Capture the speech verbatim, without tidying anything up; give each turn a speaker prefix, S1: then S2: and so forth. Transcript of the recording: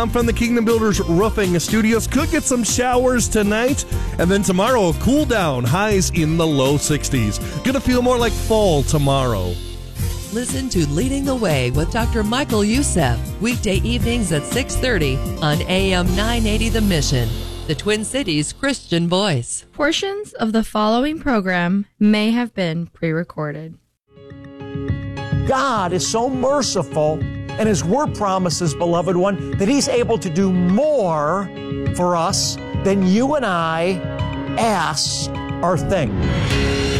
S1: I'm from the Kingdom Builders Roofing Studios. Could get some showers tonight. And then tomorrow, a cool down. Highs in the low sixties. Gonna feel more like fall tomorrow.
S2: Listen to Leading the Way with Doctor Michael Youssef. Weekday evenings at six thirty on A M nine eighty The Mission. The Twin Cities Christian Voice.
S3: Portions of the following program may have been pre-recorded.
S4: God is so merciful, and His Word promises, beloved one, that He's able to do more for us than you and I ask or think.